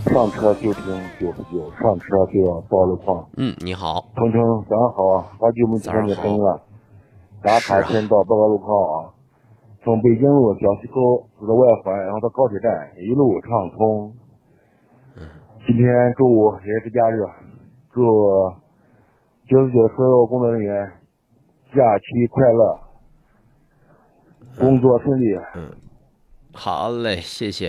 上车就听99，上车就要报路况。 你好， 鹏程，早上好啊，好久没听到你声音了。打卡先到报告路况啊，从北京路小西沟走到外环，然后到高铁站，一路畅通。今天周五也是假日，祝949所有工作人员假期快乐，工作顺利。 好嘞，谢谢。